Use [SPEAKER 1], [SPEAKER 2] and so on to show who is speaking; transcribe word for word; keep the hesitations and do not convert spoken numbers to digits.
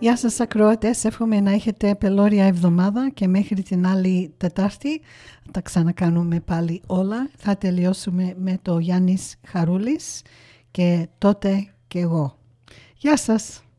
[SPEAKER 1] Γεια σας ακροατές, εύχομαι να έχετε πελώρια εβδομάδα και μέχρι την άλλη Τετάρτη τα ξανακάνουμε πάλι όλα. Θα τελειώσουμε με το Γιάννης Χαρούλης και τότε και εγώ. Γεια σας!